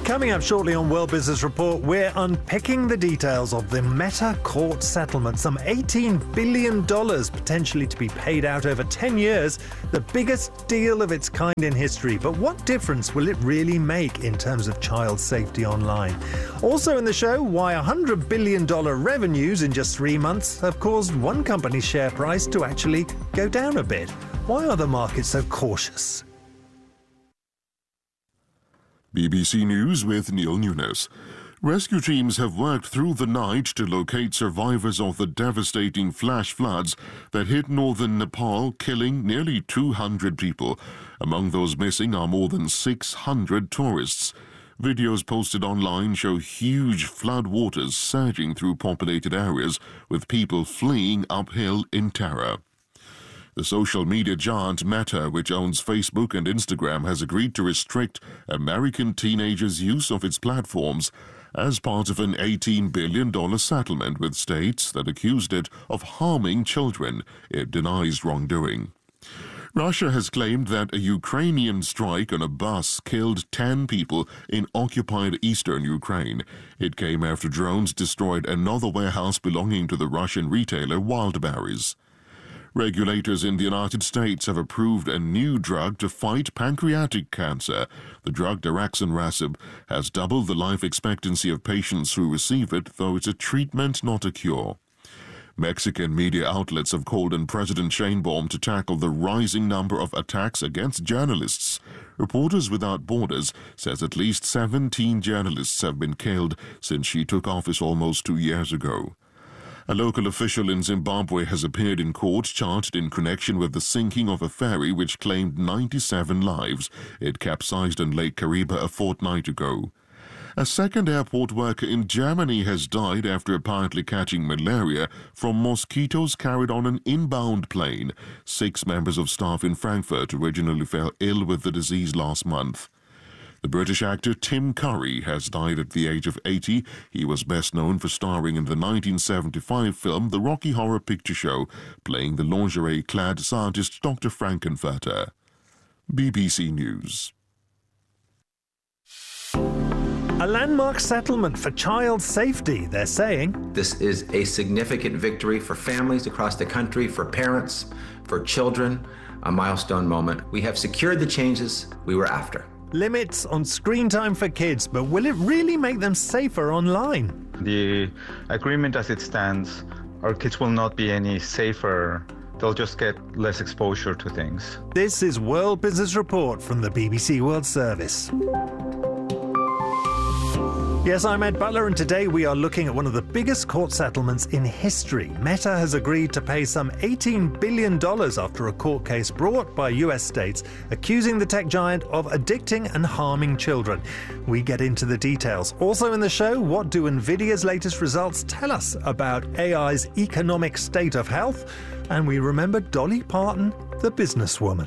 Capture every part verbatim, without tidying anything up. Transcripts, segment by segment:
Coming up shortly on World Business Report, we're unpicking the details of the Meta court settlement. Some eighteen billion dollars potentially to be paid out over ten years. The biggest deal of its kind in history. But what difference will it really make in terms of child safety online? Also in the show, why one hundred billion dollars revenues in just three months have caused one company's share price to actually go down a bit. Why are the markets so cautious? B B C News with Neil Nunes. Rescue teams have worked through the night to locate survivors of the devastating flash floods that hit northern Nepal, killing nearly two hundred people. Among those missing are more than six hundred tourists. Videos posted online show huge flood waters surging through populated areas, with people fleeing uphill in terror. The social media giant Meta, which owns Facebook and Instagram, has agreed to restrict American teenagers' use of its platforms as part of an eighteen billion dollars settlement with states that accused it of harming children. It denies wrongdoing. Russia has claimed that a Ukrainian strike on a bus killed ten people in occupied eastern Ukraine. It came after drones destroyed another warehouse belonging to the Russian retailer Wildberries. Regulators in the United States have approved a new drug to fight pancreatic cancer. The drug daraxonrasib has doubled the life expectancy of patients who receive it, though it's a treatment, not a cure. Mexican media outlets have called on President Sheinbaum to tackle the rising number of attacks against journalists. Reporters Without Borders says at least seventeen journalists have been killed since she took office almost two years ago. A local official in Zimbabwe has appeared in court charged in connection with the sinking of a ferry which claimed ninety-seven lives. It capsized on Lake Kariba a fortnight ago. A second airport worker in Germany has died after apparently catching malaria from mosquitoes carried on an inbound plane. Six members of staff in Frankfurt originally fell ill with the disease last month. The British actor Tim Curry has died at the age of eighty. He was best known for starring in the nineteen seventy-five film The Rocky Horror Picture Show, playing the lingerie-clad scientist Doctor Frankenfurter. B B C News. A landmark settlement for child safety, they're saying. This is a significant victory for families across the country, for parents, for children, a milestone moment. We have secured the changes we were after. Limits on screen time for kids, but will it really make them safer online? The agreement as it stands, our kids will not be any safer. They'll just get less exposure to things. This is World Business Report from the B B C World Service. Yes, I'm Ed Butler, and today we are looking at one of the biggest court settlements in history. Meta has agreed to pay some eighteen billion dollars after a court case brought by U S states accusing the tech giant of addicting and harming children. We get into the details. Also in the show, what do NVIDIA's latest results tell us about A I's economic state of health? And we remember Dolly Parton, the businesswoman.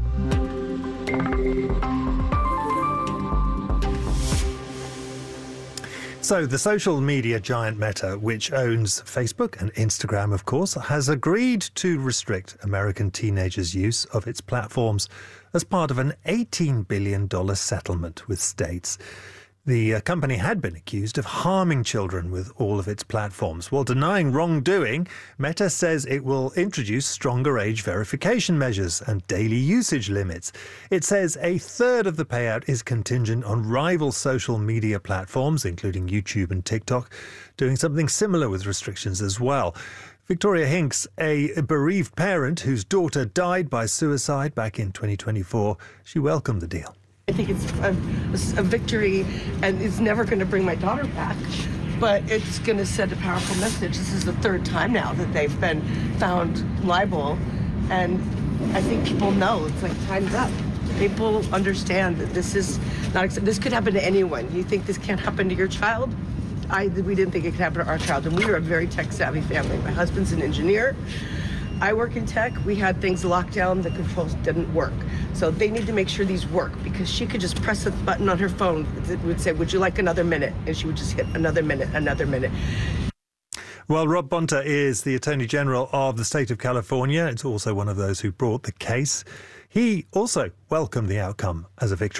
So the social media giant Meta, which owns Facebook and Instagram, of course, has agreed to restrict American teenagers' use of its platforms as part of an eighteen billion dollars settlement with states. The uh, company had been accused of harming children with all of its platforms. While denying wrongdoing, Meta says it will introduce stronger age verification measures and daily usage limits. It says a third of the payout is contingent on rival social media platforms, including YouTube and TikTok, doing something similar with restrictions as well. Victoria Hinks, a bereaved parent whose daughter died by suicide back in twenty twenty-four, she welcomed the deal. I think it's a, a victory, and it's never going to bring my daughter back, but it's going to send a powerful message. This is the third time now that they've been found liable, and I think people know it's like time's up. People understand that this is not, this could happen to anyone. You think this can't happen to your child? I, we didn't think it could happen to our child, and we are a very tech-savvy family. My husband's an engineer. I work in tech. We had things locked down. The controls didn't work. So they need to make sure these work, because she could just press a button on her phone. It would say, would you like another minute? And she would just hit another minute, another minute. Well, Rob Bonta is the Attorney General of the state of California. It's also one of those who brought the case. He also welcomed the outcome as a victory.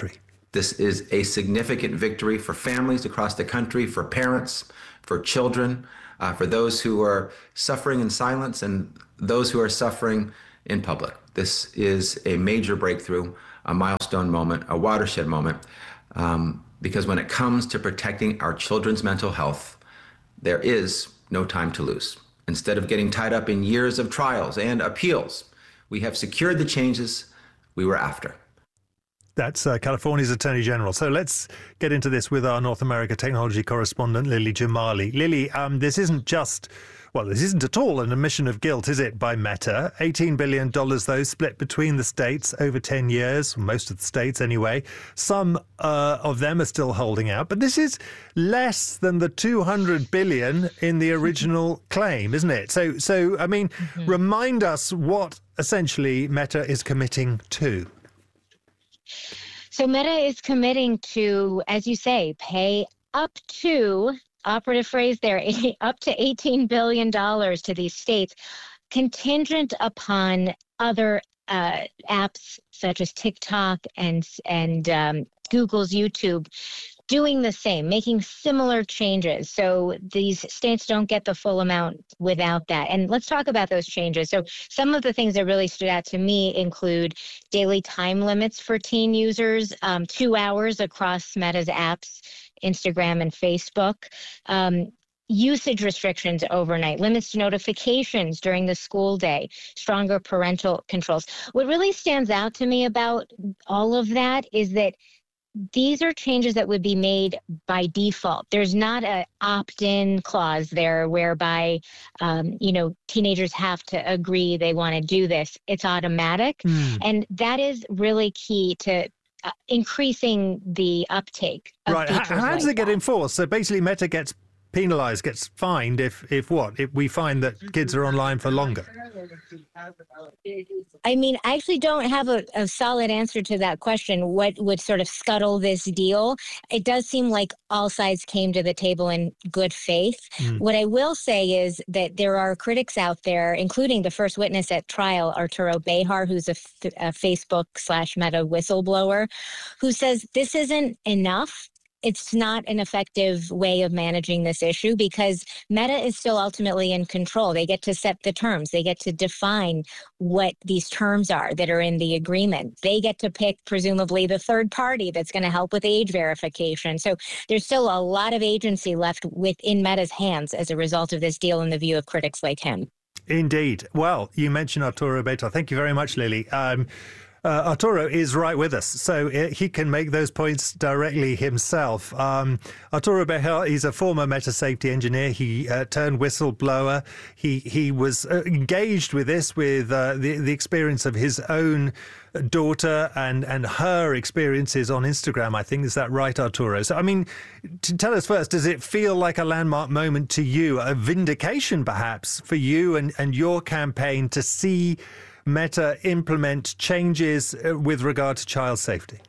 This is a significant victory for families across the country, for parents, for children, uh, for those who are suffering in silence and those who are suffering in public. This is a major breakthrough, a milestone moment, a watershed moment, um, because when it comes to protecting our children's mental health, there is no time to lose. Instead of getting tied up in years of trials and appeals, we have secured the changes we were after. That's uh, California's Attorney General. So let's get into this with our North America technology correspondent, Lily Jamali. Lily, um, this isn't just, well, this isn't at all an admission of guilt, is it, by Meta? eighteen billion dollars, though, split between the states over ten years, most of the states anyway. Some uh, of them are still holding out. But this is less than the two hundred billion dollars in the original claim, isn't it? So, so I mean, mm-hmm. remind us what essentially Meta is committing to. So Meta is committing to, as you say, pay up to, operative phrase there, up to eighteen billion dollars to these states, contingent upon other uh, apps such as TikTok and, and um, Google's YouTube doing the same, making similar changes. So these states don't get the full amount without that. And let's talk about those changes. So some of the things that really stood out to me include daily time limits for teen users, um, two hours across Meta's apps, Instagram and Facebook. Um, usage restrictions overnight, limits to notifications during the school day, stronger parental controls. What really stands out to me about all of that is that these are changes that would be made by default. There's not an opt-in clause there whereby, um, you know, teenagers have to agree they want to do this. It's automatic. Mm. And that is really key to uh, increasing the uptake of right. How, how like does it get that. enforced? So basically Meta gets penalized, gets fined if, if what? If we find that kids are online for longer? I mean, I actually don't have a, a solid answer to that question. What would sort of scuttle this deal? It does seem like all sides came to the table in good faith. Mm. What I will say is that there are critics out there, including the first witness at trial, Arturo Bejar, who's a, f- a Facebook slash Meta whistleblower, who says this isn't enough. It's not an effective way of managing this issue because Meta is still ultimately in control. They get to set the terms. They get to define what these terms are that are in the agreement. They get to pick, presumably, the third party that's going to help with age verification. So there's still a lot of agency left within Meta's hands as a result of this deal in the view of critics like him. Indeed. Well, you mentioned Arturo Bejar. Thank you very much, Lily. Um, Uh, Arturo is right with us, so he can make those points directly himself. Um, Arturo Bejar, he's a former Meta safety engineer. He uh, turned whistleblower. He he was uh, engaged with this, with uh, the, the experience of his own daughter and, and her experiences on Instagram, I think. Is that right, Arturo? So, I mean, to tell us first, does it feel like a landmark moment to you, a vindication perhaps for you and, and your campaign to see Meta implement changes with regard to child safety?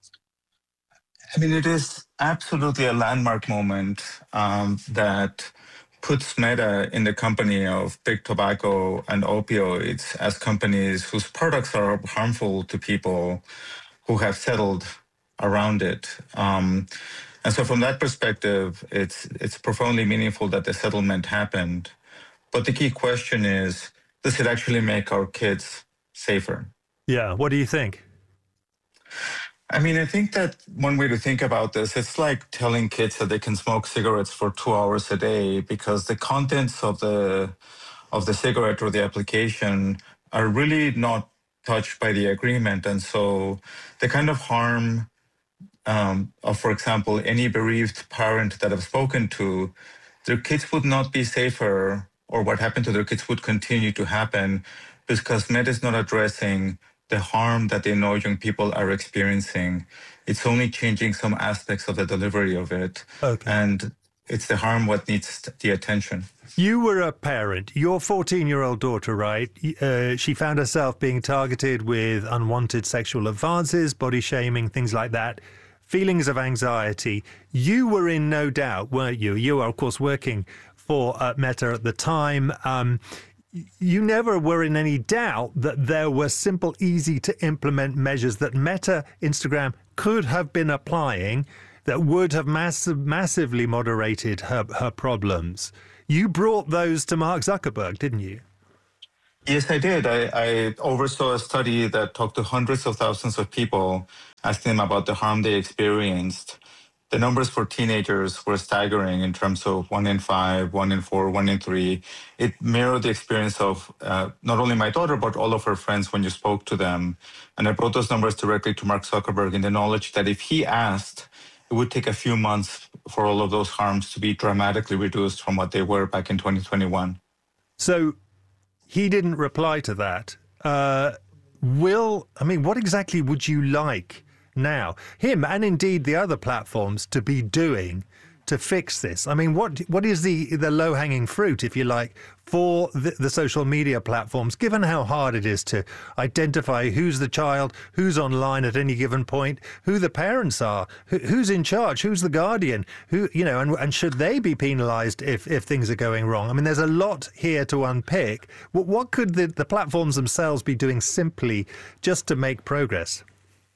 I mean, it is absolutely a landmark moment um, that puts Meta in the company of big tobacco and opioids as companies whose products are harmful to people who have settled around it. Um, and so from that perspective, it's it's profoundly meaningful that the settlement happened. But the key question is, does it actually make our kids safer? Yeah. What do you think? I mean, I think that one way to think about this, it's like telling kids that they can smoke cigarettes for two hours a day because the contents of the of the cigarette or the application are really not touched by the agreement. And so the kind of harm um, of, for example, any bereaved parent that I've spoken to, their kids would not be safer, or what happened to their kids would continue to happen because Meta is not addressing the harm that they know young people are experiencing. It's only changing some aspects of the delivery of it. Okay. And it's the harm what needs the attention. You were a parent. Your fourteen-year-old daughter, right? Uh, she found herself being targeted with unwanted sexual advances, body shaming, things like that, feelings of anxiety. You were in no doubt, weren't you? You were, of course, working for uh, Meta at the time. Um, you never were in any doubt that there were simple, easy to implement measures that Meta, Instagram could have been applying that would have massive, massively moderated her, her problems. You brought those to Mark Zuckerberg, didn't you? Yes, I did. I, I oversaw a study that talked to hundreds of thousands of people, asking them about the harm they experienced. The numbers for teenagers were staggering in terms of one in five, one in four, one in three. It mirrored the experience of uh, not only my daughter, but all of her friends when you spoke to them. And I brought those numbers directly to Mark Zuckerberg in the knowledge that if he asked, it would take a few months for all of those harms to be dramatically reduced from what they were back in twenty twenty-one. So he didn't reply to that. Uh, will, I mean, what exactly would you like now, him and indeed the other platforms, to be doing to fix this? I mean, what what is the, the low-hanging fruit, if you like, for the, the social media platforms, given how hard it is to identify who's the child, who's online at any given point, who the parents are, who, who's in charge, who's the guardian, who, you know, and, and should they be penalized if, if things are going wrong? I mean, there's a lot here to unpick. What, what could the, the platforms themselves be doing simply just to make progress?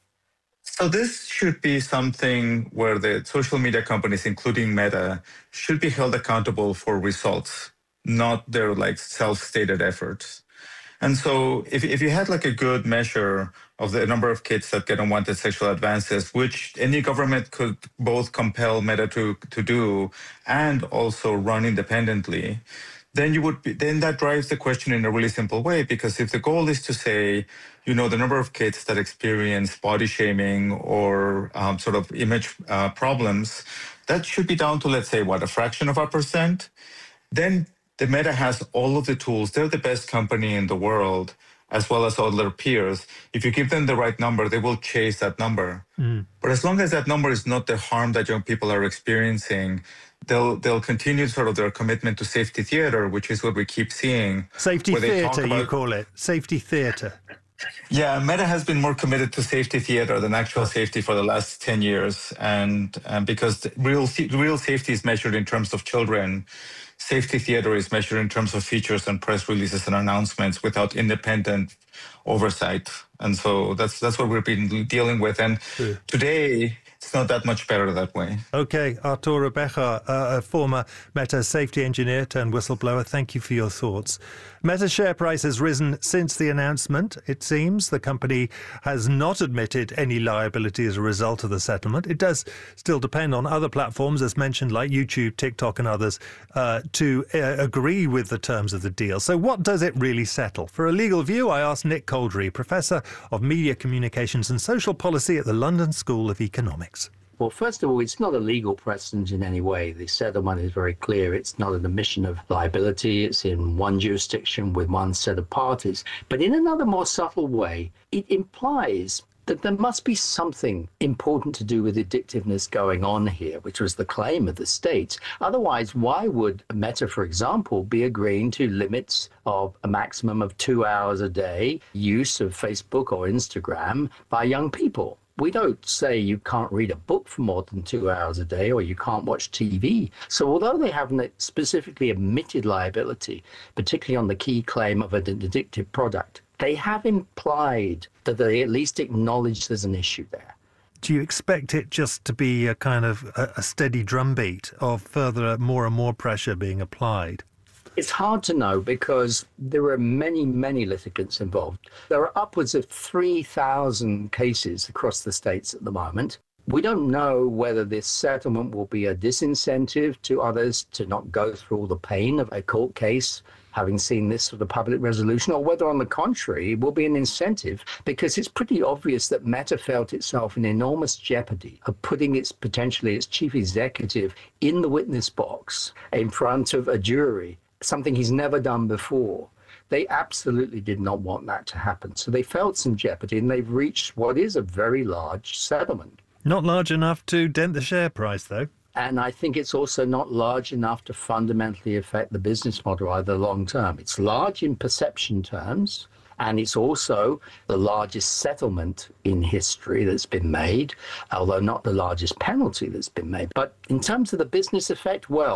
So this should be something where the social media companies, including Meta, should be held accountable for results, not their like self-stated efforts. And so if, if you had like a good measure of the number of kids that get unwanted sexual advances, which any government could both compel Meta to, to do and also run independently, then you would be, then that drives the question in a really simple way, because if the goal is to say, you know, the number of kids that experience body shaming or um, sort of image uh, problems, that should be down to, let's say, what, a fraction of a percent. Then the Meta has all of the tools. They're the best company in the world, as well as all their peers. If you give them the right number, they will chase that number. Mm. But as long as that number is not the harm that young people are experiencing, they'll they'll continue sort of their commitment to safety theater, which is what we keep seeing. Safety theater, about, you call it. Safety theater. Yeah, Meta has been more committed to safety theater than actual safety for the last ten years. And, and because real real safety is measured in terms of children, safety theater is measured in terms of features and press releases and announcements without independent oversight. And so that's that's what we've been dealing with. And yeah. Today, it's not that much better that way. Okay, Arturo Bejar, uh, a former Meta safety engineer turned whistleblower, thank you for your thoughts. Meta's share price has risen since the announcement, it seems. The company has not admitted any liability as a result of the settlement. It does still depend on other platforms, as mentioned, like YouTube, TikTok and others, uh, to uh, agree with the terms of the deal. So what does it really settle? For a legal view, I asked Nick Coldry, Professor of Media Communications and Social Policy at the London School of Economics. Well, first of all, it's not a legal precedent in any way. The settlement is very clear. It's not an admission of liability. It's in one jurisdiction with one set of parties. But in another more subtle way, it implies that there must be something important to do with addictiveness going on here, which was the claim of the states. Otherwise, why would Meta, for example, be agreeing to limits of a maximum of two hours a day use of Facebook or Instagram by young people? We don't say you can't read a book for more than two hours a day or you can't watch T V. So although they haven't specifically admitted liability, particularly on the key claim of an addictive product, they have implied that they at least acknowledge there's an issue there. Do you expect it just to be a kind of a, a steady drumbeat of further more and more pressure being applied? It's hard to know because there are many, many litigants involved. There are upwards of three thousand cases across the states at the moment. We don't know whether this settlement will be a disincentive to others to not go through all the pain of a court case, having seen this sort of public resolution, or whether, on the contrary, it will be an incentive, because it's pretty obvious that Meta felt itself in enormous jeopardy of putting its potentially its chief executive in the witness box in front of a jury, something he's never done before. They absolutely did not want that to happen. So they felt some jeopardy, and they've reached what is a very large settlement. Not large enough to dent the share price, though. And I think it's also not large enough to fundamentally affect the business model either long term. It's large in perception terms, and it's also the largest settlement in history that's been made, although not the largest penalty that's been made. But in terms of the business effect, well,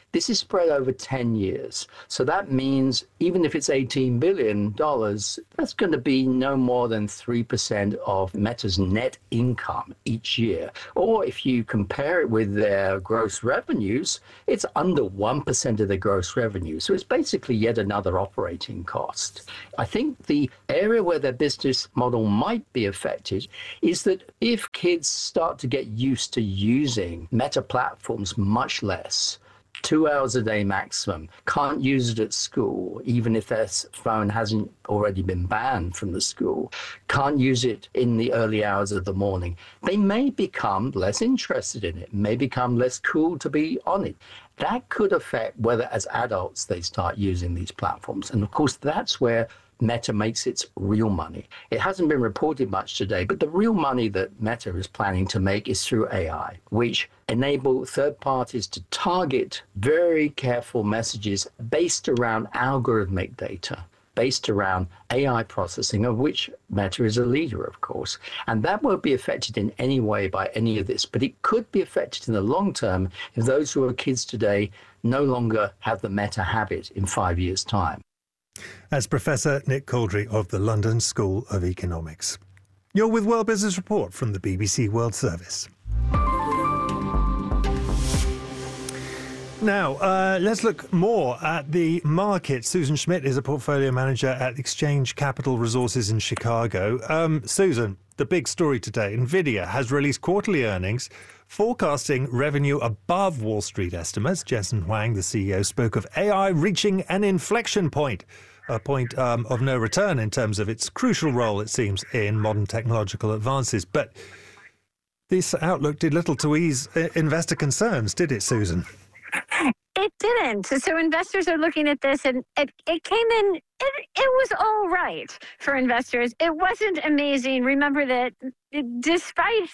This is spread over ten years. So that means even if it's eighteen billion dollars, that's going to be no more than three percent of Meta's net income each year. Or if you compare it with their gross revenues, it's under one percent of their gross revenue. So it's basically yet another operating cost. I think the area where their business model might be affected is that if kids start to get used to using Meta platforms much less, two hours a day maximum, can't use it at school, even if their phone hasn't already been banned from the school, can't use it in the early hours of the morning, they may become less interested in it, may become less cool to be on it. That could affect whether as adults they start using these platforms. And of course, that's where Meta makes its real money. It hasn't been reported much today, but the real money that Meta is planning to make is through A I, which enable third parties to target very careful messages based around algorithmic data, based around A I processing, of which Meta is a leader, of course. And that won't be affected in any way by any of this, but it could be affected in the long term if those who are kids today no longer have the Meta habit in five years' time. That's Professor Nick Couldry of the London School of Economics. You're with World Business Report from the B B C World Service. Now, uh, let's look more at the market. Susan Schmidt is a portfolio manager at Exchange Capital Resources in Chicago. Um, Susan, the big story today, NVIDIA has released quarterly earnings forecasting revenue above Wall Street estimates. Jensen Huang, the C E O, spoke of A I reaching an inflection point, a point um, of no return in terms of its crucial role, it seems, in modern technological advances. But this outlook did little to ease investor concerns, did it, Susan? It didn't. So investors are looking at this, and it, it came in, it, it was all right for investors. It wasn't amazing. Remember that despite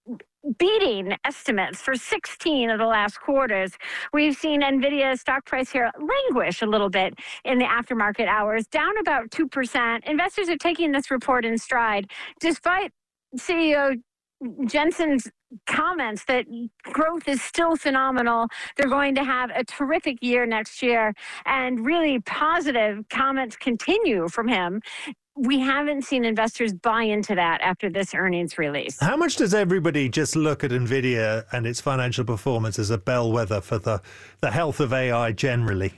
beating estimates for sixteen of the last quarters, we've seen NVIDIA's stock price here languish a little bit in the aftermarket hours, down about two percent. Investors are taking this report in stride, despite C E O Jensen's comments that growth is still phenomenal. They're going to have a terrific year next year, and really positive comments continue from him. We haven't seen investors buy into that after this earnings release. How much does everybody just look at NVIDIA and its financial performance as a bellwether for the, the health of A I generally?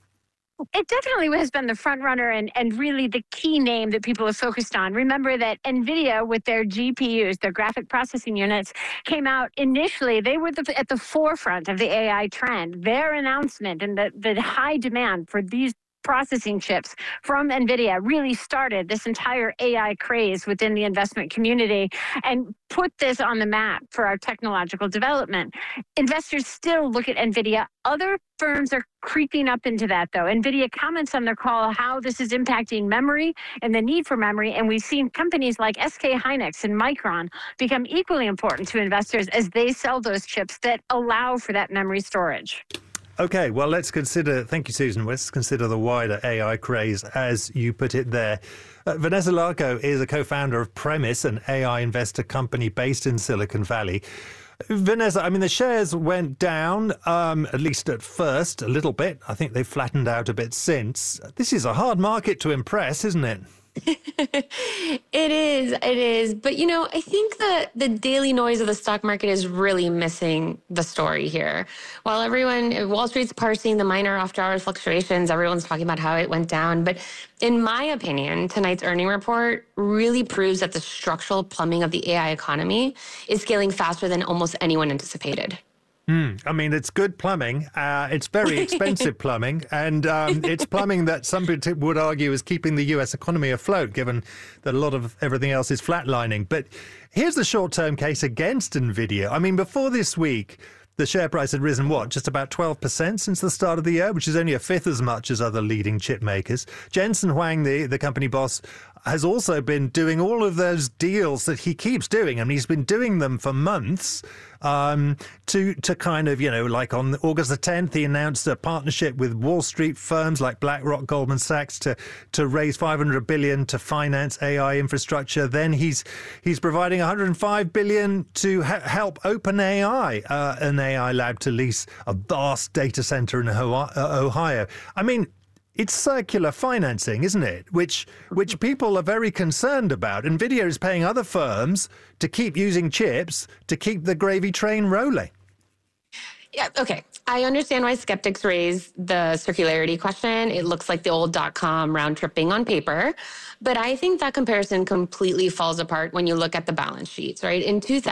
It definitely has been the front runner and, and really the key name that people have focused on. Remember that NVIDIA, with their G P Us, their graphic processing units, came out initially. They were the, at the forefront of the A I trend. Their announcement and the, the high demand for these processing chips from NVIDIA really started this entire A I craze within the investment community and put this on the map for our technological development. Investors still look at NVIDIA. Other firms are creeping up into that, though. NVIDIA comments on their call how this is impacting memory and the need for memory, and we've seen companies like S K Hynix and Micron become equally important to investors as they sell those chips that allow for that memory storage. Okay, well, let's consider, thank you, Susan, let's consider the wider A I craze, as you put it there. Uh, Vanessa Larco is a co-founder of Premise, an A I investor company based in Silicon Valley. Vanessa, I mean, the shares went down, um, at least at first, a little bit. I think they've flattened out a bit since. This is a hard market to impress, isn't it? It is, it is. But, you know, I think that the daily noise of the stock market is really missing the story here. While everyone, Wall Street's parsing the minor after-hours fluctuations, everyone's talking about how it went down. But in my opinion, tonight's earning report really proves that the structural plumbing of the A I economy is scaling faster than almost anyone anticipated. Mm, I mean, it's good plumbing. Uh, it's very expensive plumbing. And um, it's plumbing that some people would argue is keeping the U S economy afloat, given that a lot of everything else is flatlining. But here's the short-term case against NVIDIA. I mean, before this week, the share price had risen, what, just about twelve percent since the start of the year, which is only a fifth as much as other leading chip makers. Jensen Huang, the, the company boss, has also been doing all of those deals that he keeps doing, and he's been doing them for months. Um, to to kind of, you know, like on August the tenth, he announced a partnership with Wall Street firms like BlackRock, Goldman Sachs to to raise five hundred billion dollars to finance A I infrastructure. Then he's he's providing one hundred five billion dollars to ha- help OpenAI, uh, an A I lab, to lease a vast data center in Ohio. I mean, it's circular financing, isn't it? Which which people are very concerned about. NVIDIA is paying other firms to keep using chips to keep the gravy train rolling. Yeah, okay. I understand why skeptics raise the circularity question. It looks like the old dot-com round tripping on paper. But I think that comparison completely falls apart when you look at the balance sheets, right? In two thousand